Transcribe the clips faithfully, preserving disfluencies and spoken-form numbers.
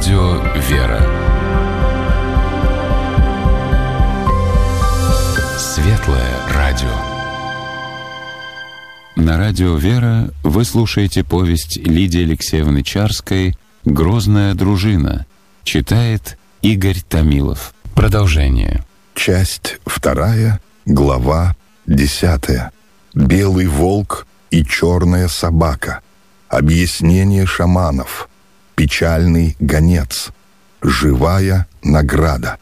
радио «Вера». Светлое радио. На радио «Вера» вы слушаете повесть Лидии Алексеевны Чарской «Грозная дружина». Читает Игорь Томилов. Продолжение. Часть вторая, глава десятая. Белый волк и черная собака. Объяснение шаманов. Печальный гонец. Живая награда.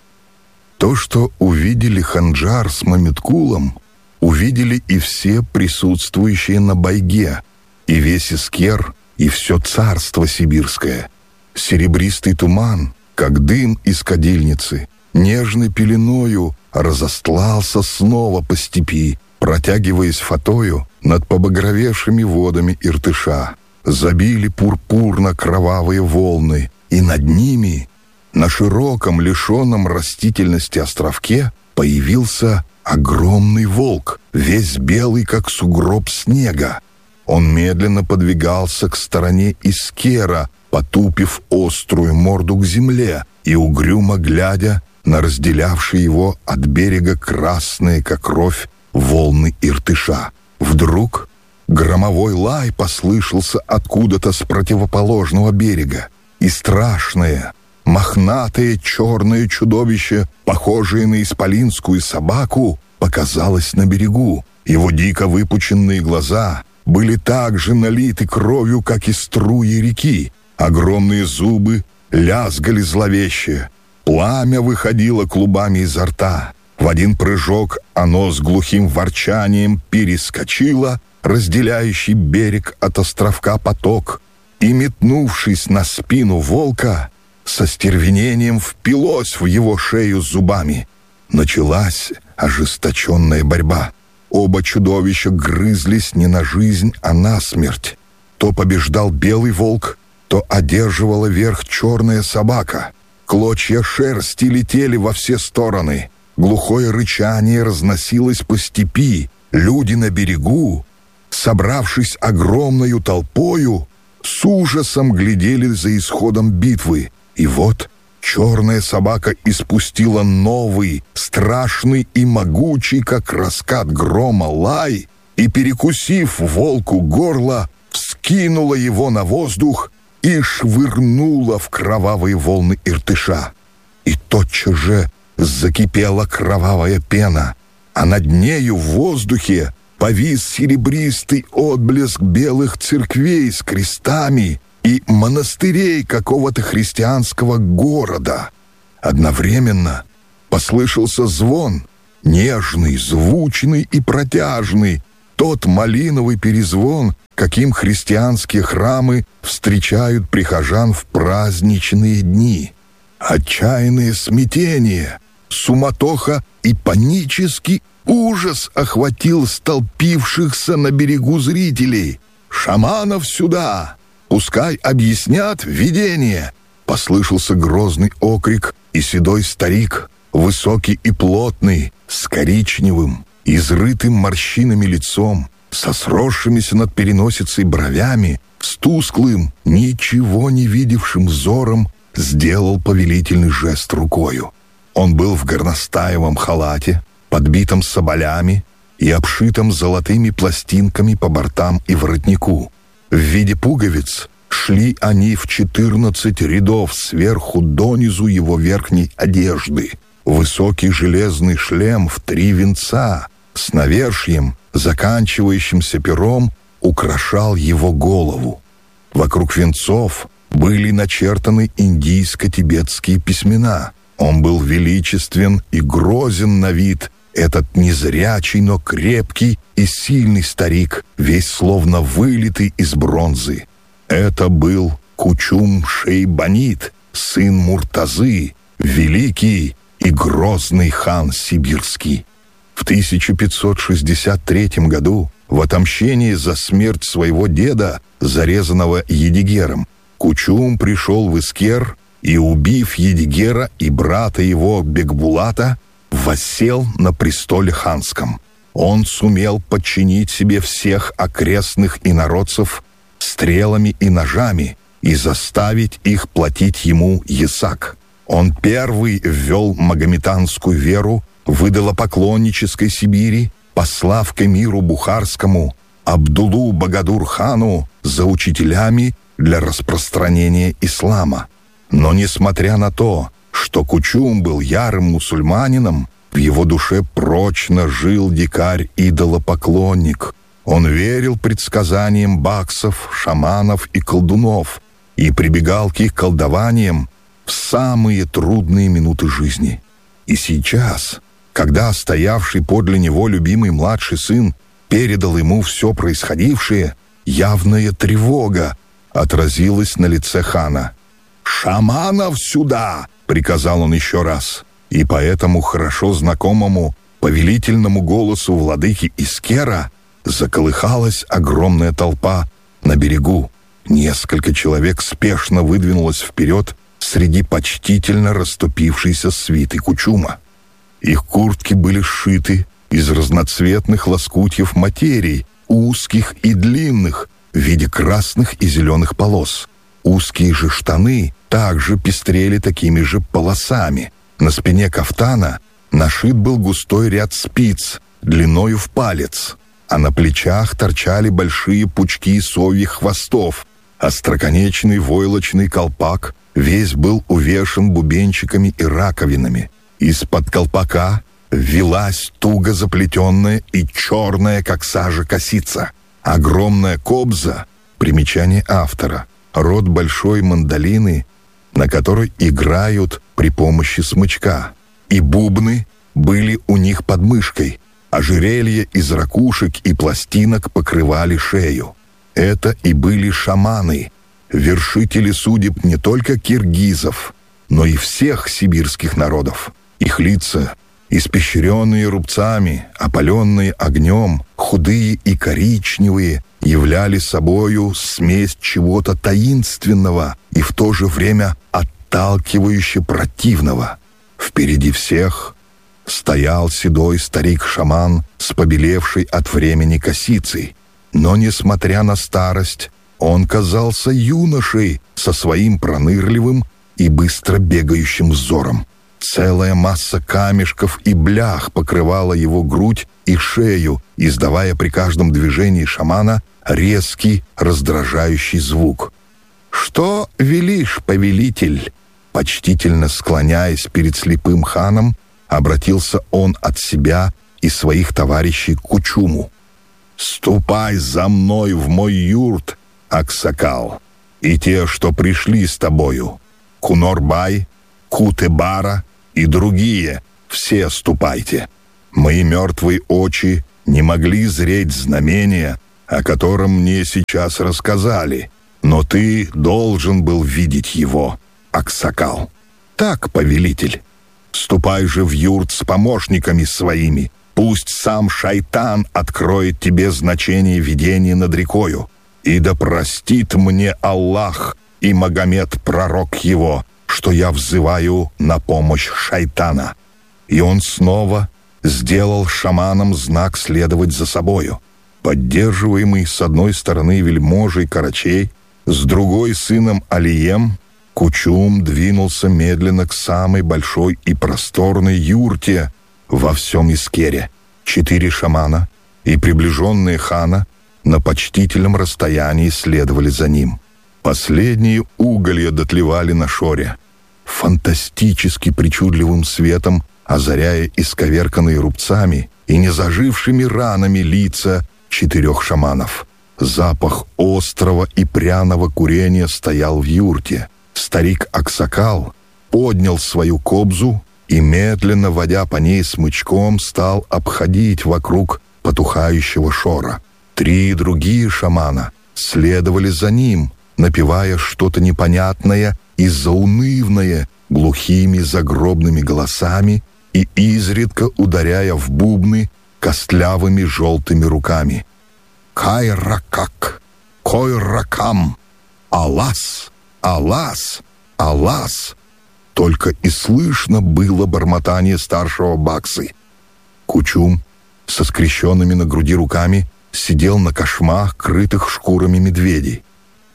То, что увидели Ханджар с Мамиткулом, увидели и все присутствующие на байге, и весь Искер, и все царство сибирское. Серебристый туман, как дым из кадильницы, нежной пеленою разостлался снова по степи, протягиваясь фатою над побагровевшими водами Иртыша. Забили пурпурно-кровавые волны, и над ними, на широком, лишенном растительности островке, появился огромный волк, весь белый, как сугроб снега. Он медленно подвигался к стороне Искера, потупив острую морду к земле и угрюмо глядя на разделявшие его от берега красные, как кровь, волны Иртыша. Вдруг громовой лай послышался откуда-то с противоположного берега, и страшное, мохнатое черное чудовище, похожее на исполинскую собаку, показалось на берегу. Его дико выпученные глаза были так же налиты кровью, как и струи реки. Огромные зубы лязгали зловеще. Пламя выходило клубами изо рта. В один прыжок оно с глухим ворчанием перескочило разделяющий берег от островка поток и, метнувшись на спину волка, со стервенением впилось в его шею зубами. Началась ожесточенная борьба. Оба чудовища грызлись не на жизнь, а на смерть. То побеждал белый волк, то одерживала верх черная собака. Клочья шерсти летели во все стороны. Глухое рычание разносилось по степи. Люди на берегу, собравшись огромною толпою, с ужасом глядели за исходом битвы. И вот черная собака испустила новый, страшный и могучий, как раскат грома, лай, и, перекусив волку горло, вскинула его на воздух и швырнула в кровавые волны Иртыша. И тотчас же закипела кровавая пена, а над нею в воздухе повис серебристый отблеск белых церквей с крестами и монастырей какого-то христианского города. Одновременно послышался звон, нежный, звучный и протяжный, тот малиновый перезвон, каким христианские храмы встречают прихожан в праздничные дни. Отчаянное смятение, суматоха и панический ужас охватил столпившихся на берегу зрителей. «Шаманов сюда! Пускай объяснят видение!» Послышался грозный окрик, и седой старик, высокий и плотный, с коричневым, изрытым морщинами лицом, со сросшимися над переносицей бровями, с тусклым, ничего не видевшим взором, сделал повелительный жест рукою. Он был в горностаевом халате, подбитом соболями и обшитом золотыми пластинками по бортам и воротнику. В виде пуговиц шли они в четырнадцать рядов сверху донизу его верхней одежды. Высокий железный шлем в три венца с навершием, заканчивающимся пером, украшал его голову. Вокруг венцов были начертаны индийско-тибетские письмена. Он был величествен и грозен на вид, этот незрячий, но крепкий и сильный старик, весь словно вылитый из бронзы. Это был Кучум-Шейбанит, сын Муртазы, великий и грозный хан сибирский. В тысяча пятьсот шестьдесят третьем году, в отомщении за смерть своего деда, зарезанного Едигером, Кучум пришел в Искер и, убив Едигера и брата его Бекбулата, воссел на престоле ханском. Он сумел подчинить себе всех окрестных инородцев стрелами и ножами и заставить их платить ему ясак. Он первый ввел магометанскую веру в идолопоклоннической Сибири, послав к эмиру Бухарскому Абдулу Багадур-хану за учителями для распространения ислама. Но несмотря на то, что Кучум был ярым мусульманином, в его душе прочно жил дикарь-идолопоклонник. Он верил предсказаниям баксов, шаманов и колдунов и прибегал к их колдованиям в самые трудные минуты жизни. И сейчас, когда стоявший подле него любимый младший сын передал ему все происходившее, явная тревога отразилась на лице хана. «Шаманов сюда!» — приказал он еще раз. И по этому хорошо знакомому повелительному голосу владыки Искера заколыхалась огромная толпа на берегу. Несколько человек спешно выдвинулось вперед среди почтительно расступившейся свиты Кучума. Их куртки были сшиты из разноцветных лоскутьев материй, узких и длинных, в виде красных и зеленых полос. Узкие же штаны также пестрели такими же полосами. На спине кафтана нашит был густой ряд спиц, длиною в палец, а на плечах торчали большие пучки совьих хвостов. Остроконечный войлочный колпак весь был увешан бубенчиками и раковинами. Из-под колпака вилась туго заплетенная и черная, как сажа, косица. Огромная кобза, примечание автора, род большой мандолины, на которой играют при помощи смычка. И бубны были у них под мышкой. Ожерелья из ракушек и пластинок покрывали шею. Это и были шаманы, вершители судеб не только киргизов, но и всех сибирских народов. Их лица, испещренные рубцами, опаленные огнем, худые и коричневые, являли собою смесь чего-то таинственного и в то же время отталкивающе противного. Впереди всех стоял седой старик-шаман с побелевшей от времени косицей, но, несмотря на старость, он казался юношей со своим пронырливым и быстро бегающим взором. Целая масса камешков и блях покрывала его грудь и шею, издавая при каждом движении шамана резкий, раздражающий звук. «Что велишь, повелитель?» Почтительно склоняясь перед слепым ханом, обратился он от себя и своих товарищей к Кучуму. «Ступай за мной в мой юрт, Аксакал, и те, что пришли с тобою, Кунорбай, Кутебара и другие, все ступайте. Мои мертвые очи не могли зреть знамения, о котором мне сейчас рассказали, но ты должен был видеть его, Аксакал. Так, повелитель, ступай же в юрт с помощниками своими, пусть сам шайтан откроет тебе значение видения над рекою, и да простит мне Аллах и Магомед, пророк его, что я взываю на помощь шайтана». И он снова сделал шаманам знак следовать за собою. Поддерживаемый с одной стороны вельможей Карачей, с другой сыном Алием, Кучум двинулся медленно к самой большой и просторной юрте во всем Искере. Четыре шамана и приближенные хана на почтительном расстоянии следовали за ним. Последние уголья дотлевали на шоре, фантастически причудливым светом озаряя исковерканные рубцами и незажившими ранами лица четырех шаманов. Запах острого и пряного курения стоял в юрте. Старик Аксакал поднял свою кобзу и, медленно водя по ней смычком, стал обходить вокруг потухающего шора. Три другие шамана следовали за ним, напевая что-то непонятное и заунывное глухими загробными голосами и изредка ударяя в бубны костлявыми желтыми руками. «Кайракак! Койракам! Алас! Алас! Алас!» Только и слышно было бормотание старшего баксы. Кучум со скрещенными на груди руками сидел на кошмах, крытых шкурами медведей.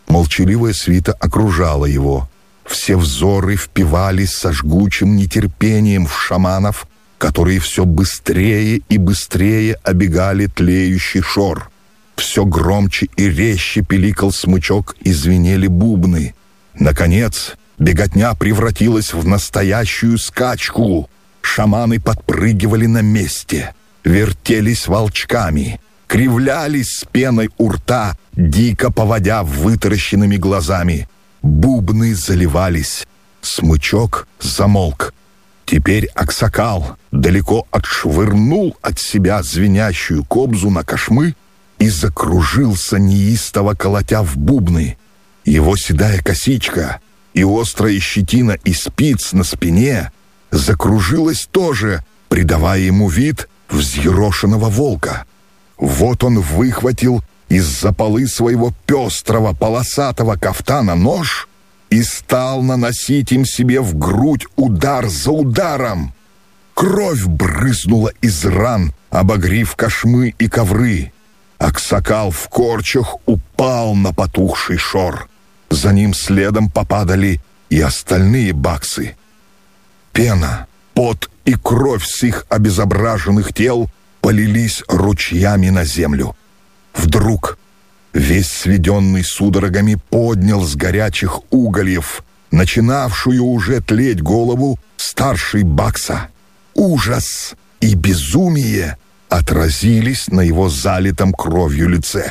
Молчаливая свита окружала его. Все взоры впивались со жгучим нетерпением в шаманов, которые все быстрее и быстрее обегали тлеющий шор. Все громче и резче пиликал смычок и звенели бубны. Наконец, беготня превратилась в настоящую скачку. Шаманы подпрыгивали на месте, вертелись волчками, кривлялись с пеной у рта, дико поводя вытаращенными глазами. Бубны заливались. Смычок замолк. Теперь аксакал далеко отшвырнул от себя звенящую кобзу на кошмы и закружился, неистово колотя в бубны. Его седая косичка и острая щетина из спиц на спине закружилась тоже, придавая ему вид взъерошенного волка. Вот он выхватил из-за полы своего пестрого полосатого кафтана нож и стал наносить им себе в грудь удар за ударом. Кровь брызнула из ран, обогрив кошмы и ковры. Аксакал в корчах упал на потухший шор. За ним следом попадали и остальные баксы. Пена, пот и кровь с их обезображенных тел полились ручьями на землю. Вдруг весь сведенный судорогами поднял с горячих угольев начинавшую уже тлеть голову старшей бакса. Ужас и безумие отразились на его залитом кровью лице.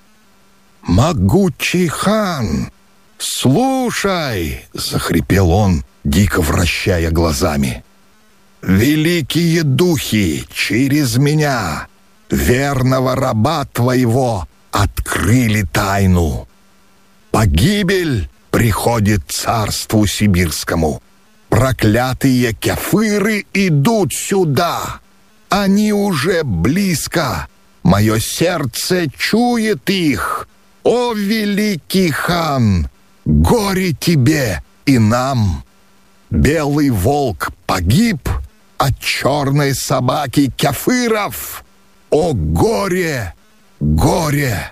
«Могучий хан! Слушай!» — захрипел он, дико вращая глазами. «Великие духи через меня, верного раба твоего, открыли тайну. Погибель приходит царству сибирскому. Проклятые кефыры идут сюда. Они уже близко. Мое сердце чует их. О, великий хан, горе тебе и нам! Белый волк погиб от черной собаки кефыров. О, горе, горе!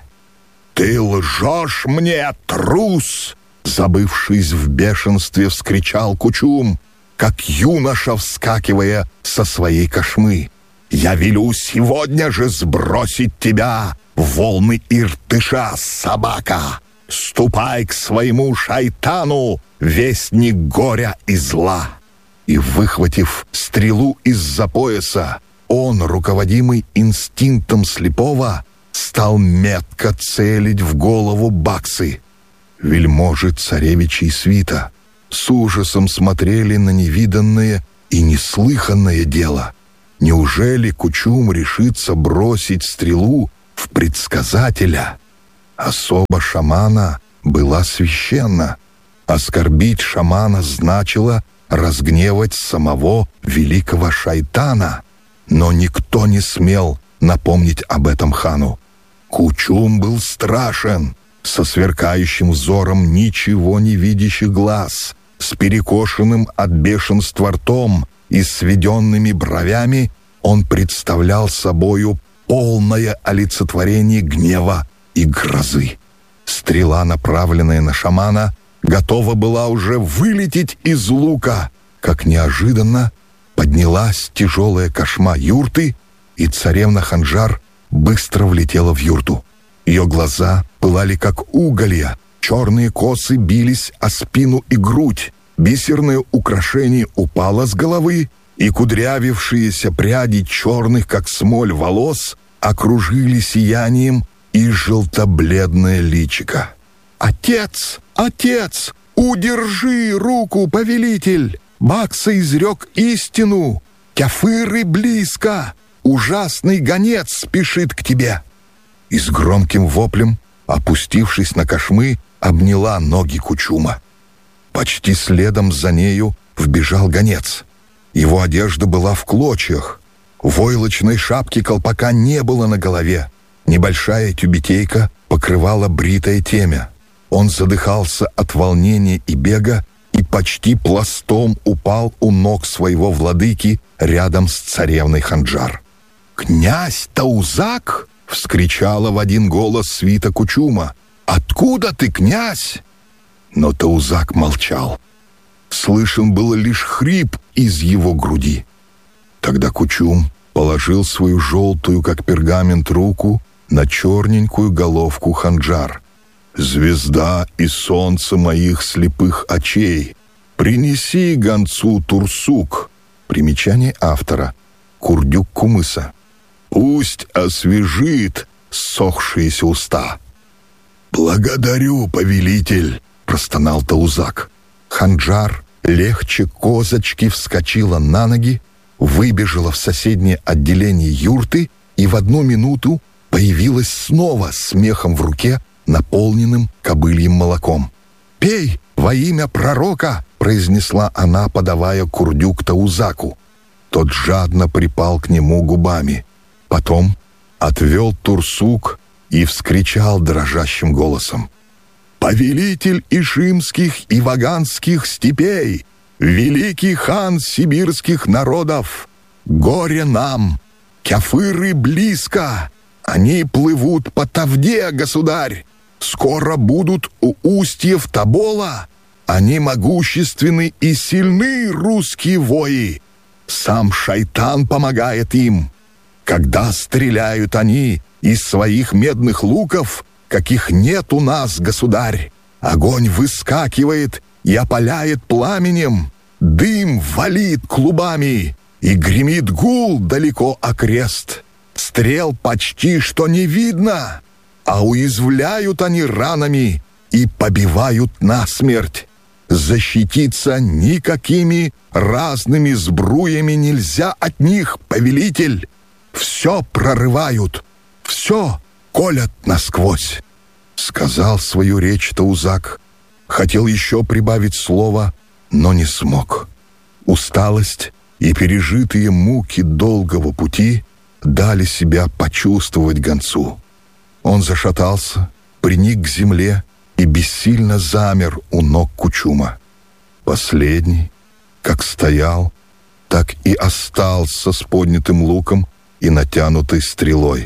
Ты лжешь мне, трус!» Забывшись в бешенстве, вскричал Кучум, как юноша, вскакивая со своей кошмы. «Я велю сегодня же сбросить тебя в волны Иртыша, собака! Ступай к своему шайтану, вестник горя и зла!» И, выхватив стрелу из-за пояса, он, руководимый инстинктом слепого, стал метко целить в голову баксы. Вельможи царевичей свита с ужасом смотрели на невиданное и неслыханное дело. Неужели Кучум решится бросить стрелу в предсказателя? Особа шамана была священна. Оскорбить шамана значило разгневать самого великого шайтана. Но никто не смел напомнить об этом хану. Кучум был страшен, со сверкающим взором ничего не видящих глаз, с перекошенным от бешенства ртом и сведенными бровями. Он представлял собою полное олицетворение гнева и грозы. Стрела, направленная на шамана, готова была уже вылететь из лука, как неожиданно поднялась тяжелая кошма юрты, и царевна Ханджар быстро влетела в юрту. Ее глаза пылали, как уголья, черные косы бились о спину и грудь, бисерное украшение упало с головы, и кудрявившиеся пряди черных, как смоль, волос окружили сиянием и желтобледное личико. «Отец! Отец! Удержи руку, повелитель! Бакса изрек истину! Кефыры близко! Ужасный гонец спешит к тебе!» И с громким воплем, опустившись на кошмы, обняла ноги Кучума. Почти следом за нею вбежал гонец. Его одежда была в клочьях. Войлочной шапки колпака не было на голове. Небольшая тюбетейка покрывала бритое темя. Он задыхался от волнения и бега и почти пластом упал у ног своего владыки рядом с царевной Ханджар. «Князь Таузак!» — вскричала в один голос свита Кучума. Откуда ты, князь?» Но Таузак молчал. Слышен было лишь хрип из его груди. Тогда Кучум положил свою желтую, как пергамент, руку на черненькую головку Ханджар. «Звезда и солнце моих слепых очей, принеси гонцу Турсук». Примечание автора. Курдюк Кумыса. «Пусть освежит ссохшиеся уста». «Благодарю, повелитель», — простонал Таузак. Ханджар легче козочки вскочила на ноги, выбежала в соседнее отделение юрты и в одну минуту появилась снова с мехом в руке, наполненным кобыльим молоком. «Пей во имя пророка!» — произнесла она, подавая курдюк Таузаку. Тот жадно припал к нему губами. Потом отвел Турсук и вскричал дрожащим голосом: «Повелитель ишимских и ваганских степей, великий хан сибирских народов, горе нам! Кяфыры близко! Они плывут по Тавде, государь! Скоро будут у устьев Тобола! Они могущественны и сильны, русские вои! Сам шайтан помогает им! Когда стреляют они из своих медных луков, каких нет у нас, государь, огонь выскакивает и опаляет пламенем, дым валит клубами, и гремит гул далеко окрест. Стрел почти что не видно, а уязвляют они ранами и побивают насмерть. Защититься никакими разными сбруями нельзя от них, повелитель. Все прорывают, все колят насквозь». Сказал свою речь Таузак. Хотел еще прибавить слово, но не смог. Усталость и пережитые муки долгого пути дали себя почувствовать гонцу. Он зашатался, приник к земле и бессильно замер у ног Кучума. Последний, как стоял, так и остался с поднятым луком и натянутой стрелой.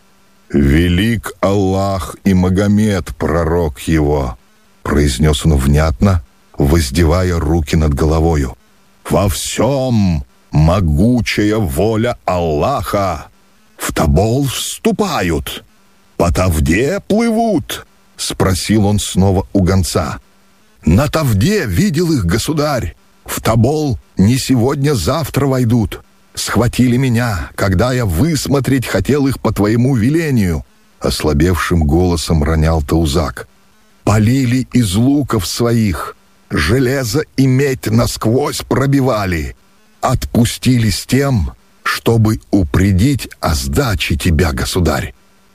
«Велик Аллах и Магомед, пророк его», — произнес он внятно, воздевая руки над головою. «Во всем могучая воля Аллаха! В Тобол вступают, по Тавде плывут», — спросил он снова у гонца. «На Тавде видел их, государь. В Тобол не сегодня-завтра войдут. Схватили меня, когда я высмотреть хотел их по твоему велению», — ослабевшим голосом ронял Таузак. «Полили из луков своих, железо и медь насквозь пробивали. Отпустили с тем, чтобы упредить о сдаче тебя, государь».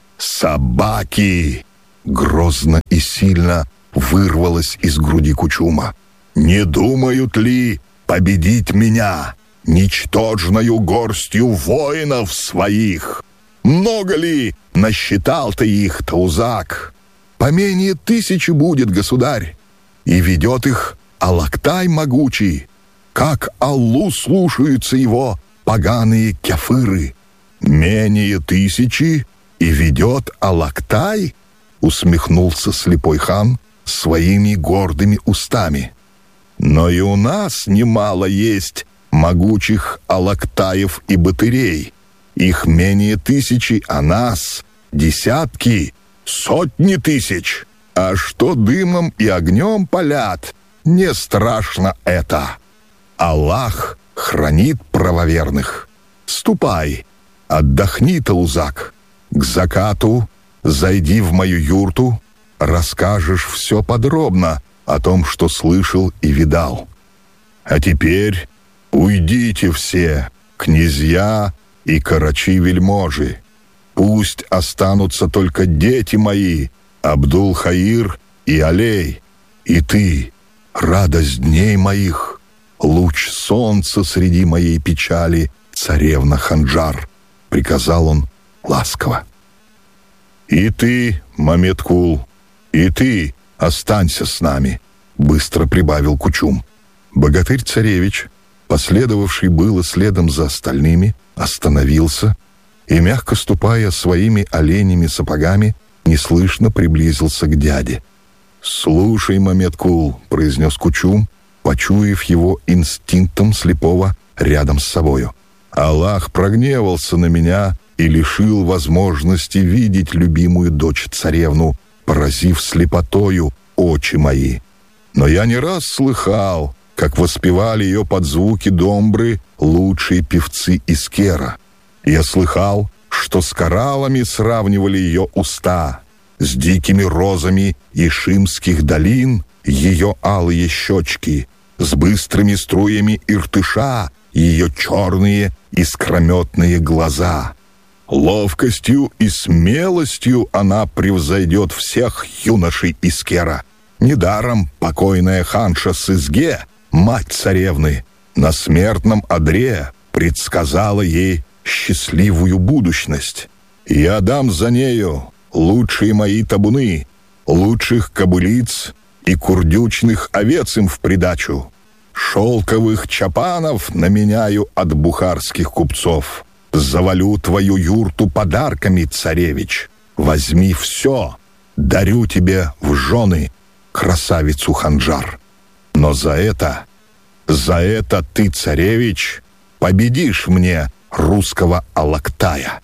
«Собаки!» — грозно и сильно вырвалось из груди Кучума. «Не думают ли победить меня ничтожною горстью воинов своих? Много ли насчитал ты их, Таузак?» «Поменее тысячи будет, государь, и ведет их Алактай могучий. Как Аллу слушаются его поганые кяфыры». «Менее тысячи и ведет Алактай?» — усмехнулся слепой хан своими гордыми устами. «Но и у нас немало есть могучих Алактаев и батырей. Их менее тысячи, а нас десятки, сотни тысяч. А что дымом и огнем палят, не страшно это. Аллах хранит правоверных. Ступай, отдохни, Таузак. К закату зайди в мою юрту, расскажешь все подробно о том, что слышал и видал. А теперь уйдите все, князья и карачи-вельможи. Пусть останутся только дети мои, Абдул-Хаир и Алей, и ты, радость дней моих, луч солнца среди моей печали, царевна Ханджар», — приказал он ласково. «И ты, Мамед-Кул, и ты останься с нами», — быстро прибавил Кучум. Богатырь-царевич, последовавший было следом за остальными, остановился и, мягко ступая своими оленями сапогами, неслышно приблизился к дяде. «Слушай, Мамед-Кул», — произнес Кучум, почуяв его инстинктом слепого рядом с собою. «Аллах прогневался на меня и лишил возможности видеть любимую дочь царевну, поразив слепотою очи мои. Но я не раз слыхал, как воспевали ее под звуки домбры лучшие певцы Искера. Я слыхал, что с кораллами сравнивали ее уста, с дикими розами ишимских долин ее алые щечки, с быстрыми струями Иртыша ее черные искрометные глаза. Ловкостью и смелостью она превзойдет всех юношей Искера. Недаром покойная ханша Сызге, мать царевны, на смертном одре предсказала ей счастливую будущность. Я дам за нею лучшие мои табуны, лучших кобылиц и курдючных овец им в придачу. Шелковых чапанов наменяю от бухарских купцов. Завалю твою юрту подарками, царевич. Возьми все, дарю тебе в жены красавицу Ханджар. Но за это, за это ты, царевич, победишь мне русского Алактая».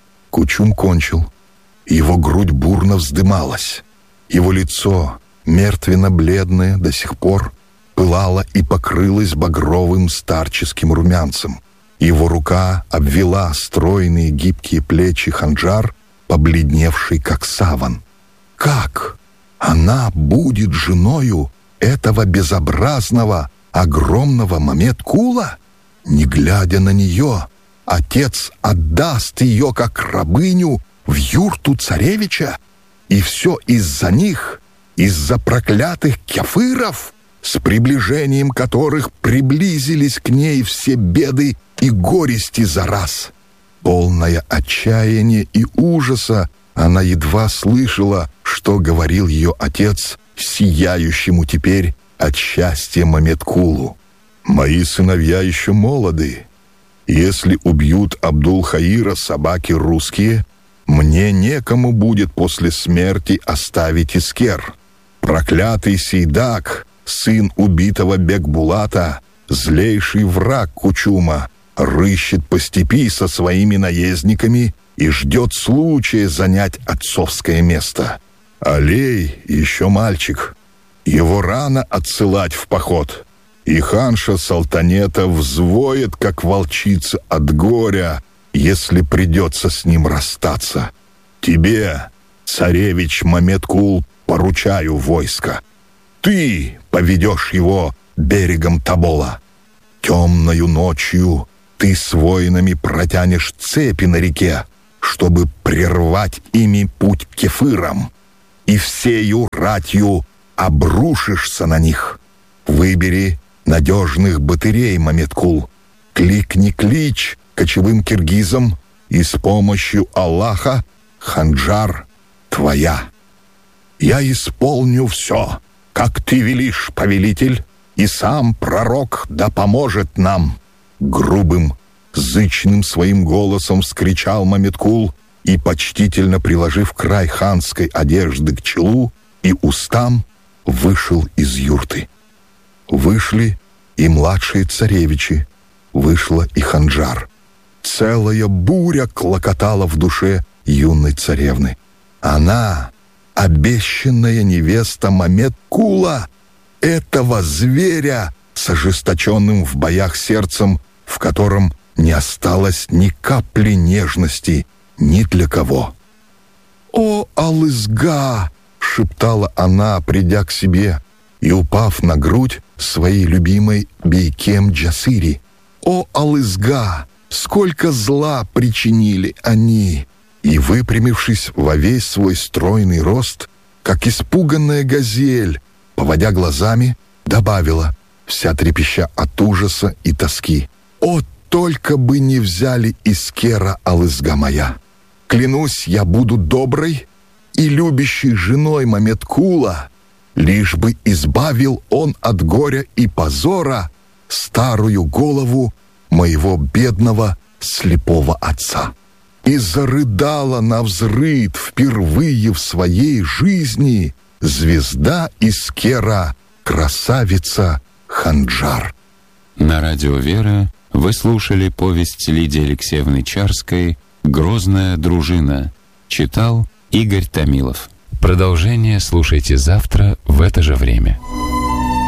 Кучум кончил. Его грудь бурно вздымалась. Его лицо, мертвенно-бледное до сих пор, пылало и покрылось багровым старческим румянцем. Его рука обвела стройные гибкие плечи Ханджар, побледневшей как саван. «Как? Она будет женою этого безобразного, огромного Мамед-Кула? Не глядя на нее, отец отдаст ее как рабыню в юрту царевича? И все из-за них, из-за проклятых кефыров, с приближением которых приблизились к ней все беды и горести за раз». Полное отчаяния и ужаса, она едва слышала, что говорил ее отец, сияющему теперь от счастья Мамед-Кулу. «Мои сыновья еще молоды. Если убьют Абдул-Хаира собаки русские, мне некому будет после смерти оставить Искер. Проклятый Сейдак, сын убитого Бекбулата, злейший враг Кучума, рыщет по степи со своими наездниками и ждет случая занять отцовское место. Алей еще мальчик, его рано отсылать в поход, и ханша Салтанета взвоет, как волчица от горя, если придется с ним расстаться. Тебе, царевич Мамед-Кул, поручаю войско. Ты поведешь его берегом Тобола. Темною ночью ты с воинами протянешь цепи на реке, чтобы прервать ими путь к кефырам, и всею ратью обрушишься на них. Выбери надежных батырей, Мамед-Кул, кликни клич кочевым киргизам, и с помощью Аллаха Ханджар твоя. Я исполню все, как ты велишь, повелитель, и сам пророк да поможет нам». Грубым, зычным своим голосом вскричал Мамед-Кул и, почтительно приложив край ханской одежды к челу и устам, вышел из юрты. Вышли и младшие царевичи, вышла и Ханджар. Целая буря клокотала в душе юной царевны. Она, обещанная невеста Мамед-Кула, этого зверя с ожесточенным в боях сердцем, в котором не осталось ни капли нежности ни для кого. «О, Алызга!» — шептала она, придя к себе и упав на грудь своей любимой Бейкем Джасири. «О, Алызга! Сколько зла причинили они!» И, выпрямившись во весь свой стройный рост, как испуганная газель, поводя глазами, добавила, вся трепеща от ужаса и тоски: «О, только бы не взяли Искера, Алызга моя! Клянусь, я буду доброй и любящей женой Мамед-Кула, лишь бы избавил он от горя и позора старую голову моего бедного слепого отца». И зарыдала навзрыд впервые в своей жизни звезда из Кера, красавица Ханджар. На радио «Вера» вы слушали повесть Лидии Алексеевны Чарской «Грозная дружина». Читал Игорь Томилов. Продолжение слушайте завтра в это же время.